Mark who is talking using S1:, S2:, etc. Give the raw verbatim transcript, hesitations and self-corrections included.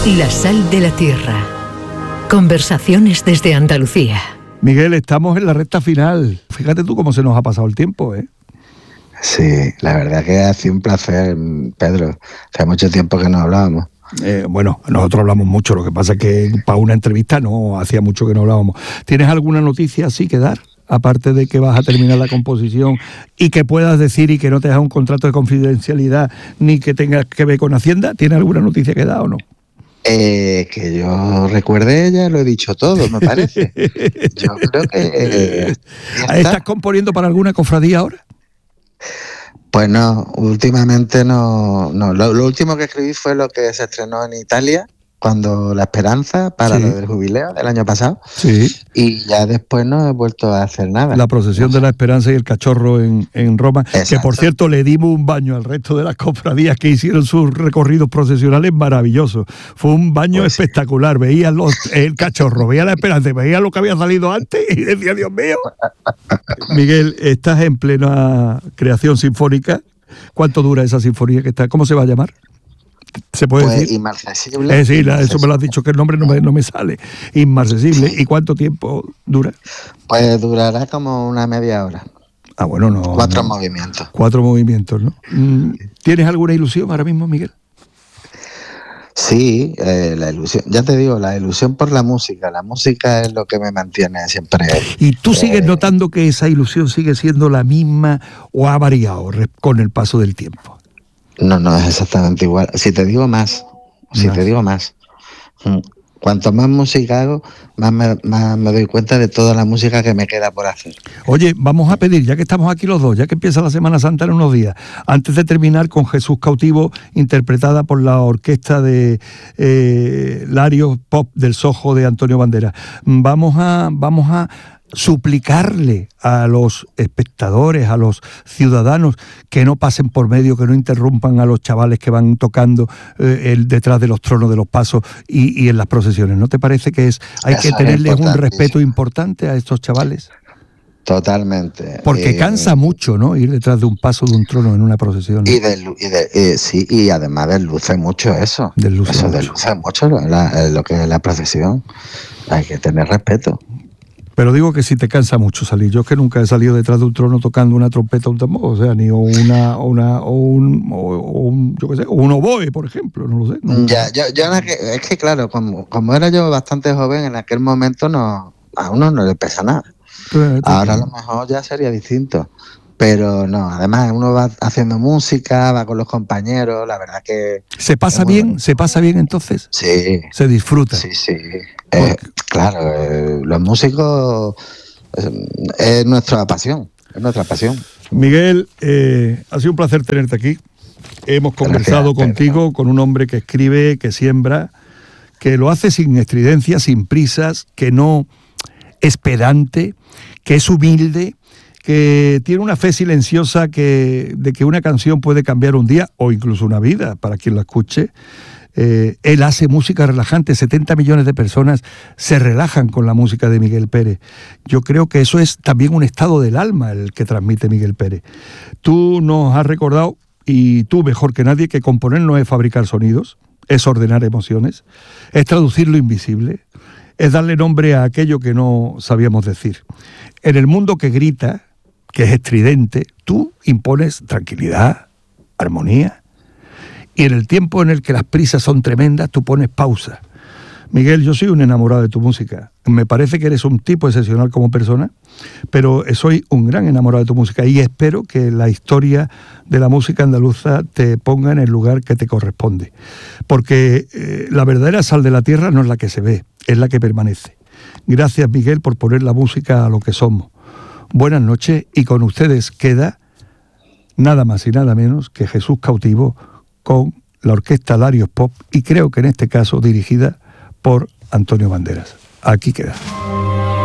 S1: La sal de la tierra. Conversaciones desde Andalucía.
S2: Miguel, estamos en la recta final. Fíjate tú cómo se nos ha pasado el tiempo, ¿eh?
S3: Sí, la verdad que ha sido un placer, Pedro. Hace mucho tiempo que no hablábamos.
S2: Eh, bueno, nosotros hablamos mucho, lo que pasa es que para una entrevista no, hacía mucho que no hablábamos. ¿Tienes alguna noticia así que dar? Aparte de que vas a terminar la composición y que puedas decir y que no te hagas un contrato de confidencialidad ni que tengas que ver con Hacienda, ¿tienes alguna noticia que dar o no?
S3: Eh, que yo recuerde, ya lo he dicho todo, me parece. Yo creo que... Eh,
S2: ¿Estás componiendo para alguna cofradía ahora?
S3: Pues no, últimamente no. no. Lo, lo último que escribí fue lo que se estrenó en Italia, cuando La Esperanza, para sí. lo del jubileo del año pasado.
S2: Sí.
S3: Y ya después no he vuelto a hacer nada.
S2: La procesión no sé. de la Esperanza y el cachorro en, en Roma. Exacto. Que por cierto le dimos un baño al resto de las cofradías que hicieron sus recorridos procesionales maravillosos. Fue un baño pues espectacular. Sí. Veías los, el cachorro, veías la Esperanza, veías lo que había salido antes y decía, Dios mío. Miguel, estás en plena creación sinfónica. ¿Cuánto dura esa sinfonía que está? ¿Cómo se va a llamar? ¿Se puede
S3: pues
S2: decir?
S3: Inmarcesible.
S2: Eh, sí, la, eso me lo has dicho, que el nombre no me, no me sale. Inmarcesible. Sí. ¿Y cuánto tiempo dura?
S3: Pues durará como una media hora.
S2: Ah, bueno, no.
S3: Cuatro
S2: no.
S3: movimientos.
S2: Cuatro movimientos, ¿no? ¿Tienes alguna ilusión ahora mismo, Miguel?
S3: Sí, eh, la ilusión. Ya te digo, la ilusión por la música. La música es lo que me mantiene siempre.
S2: ¿Y tú sigues eh, notando que esa ilusión sigue siendo la misma o ha variado con el paso del tiempo?
S3: No, no, es exactamente igual. Si te digo más, si no. te digo más, cuanto más música hago, más me, más me doy cuenta de toda la música que me queda por hacer.
S2: Oye, vamos a pedir, ya que estamos aquí los dos, ya que empieza la Semana Santa en unos días, antes de terminar con Jesús Cautivo, interpretada por la orquesta de eh, Larios Pop del Sojo de Antonio Banderas, vamos a, vamos a suplicarle a los espectadores, a los ciudadanos, que no pasen por medio, que no interrumpan a los chavales que van tocando eh, el, detrás de los tronos de los pasos y, y en las procesiones. ¿No te parece que es hay Eso que tenerles un respeto importante a estos chavales?
S3: Totalmente.
S2: Porque eh, cansa mucho, ¿no? Ir detrás de un paso de un trono en una procesión, ¿no?
S3: Y, de, y, de, eh, sí, y además desluce mucho eso.
S2: Desluce
S3: eso
S2: mucho.
S3: desluce mucho la, lo que es la procesión. Hay que tener respeto.
S2: Pero digo que si te cansa mucho salir. Yo es que nunca he salido detrás de un trono tocando una trompeta o un tambor, o sea, ni o una, o una, o un, o, o un, yo qué sé, o un oboe, por ejemplo, no lo sé. No.
S3: Ya, yo, yo es que claro, como, como era yo bastante joven, en aquel momento no, a uno no le pesa nada. Pero, Ahora a lo mejor ya sería distinto. Pero no, además uno va haciendo música, va con los compañeros, la verdad que...
S2: ¿Se pasa bien? Bonito. ¿Se pasa bien entonces?
S3: Sí.
S2: ¿Se disfruta?
S3: Sí, sí. Eh, claro, eh, los músicos es, es nuestra pasión, es nuestra pasión.
S2: Miguel, eh, ha sido un placer tenerte aquí. Hemos conversado Gracias, contigo, Pedro. Con un hombre que escribe, que siembra, que lo hace sin estridencia, sin prisas, que no es pedante, que es humilde, que tiene una fe silenciosa que, de que una canción puede cambiar un día o incluso una vida para quien la escuche. Eh, él hace música relajante, setenta millones de personas se relajan con la música de Miguel Pérez. Yo creo que eso es también un estado del alma el que transmite Miguel Pérez. Tú nos has recordado, y tú mejor que nadie, que componer no es fabricar sonidos, es ordenar emociones, es traducir lo invisible, es darle nombre a aquello que no sabíamos decir. En el mundo que grita, que es estridente, tú impones tranquilidad, armonía, y en el tiempo en el que las prisas son tremendas, tú pones pausa. Miguel, yo soy un enamorado de tu música. Me parece que eres un tipo excepcional como persona, pero soy un gran enamorado de tu música y espero que la historia de la música andaluza te ponga en el lugar que te corresponde. Porque eh, la verdadera sal de la tierra no es la que se ve, es la que permanece. Gracias, Miguel, por poner la música a lo que somos. Buenas noches, y con ustedes queda nada más y nada menos que Jesús Cautivo con la orquesta Larios Pop, y creo que en este caso dirigida por Antonio Banderas. Aquí queda.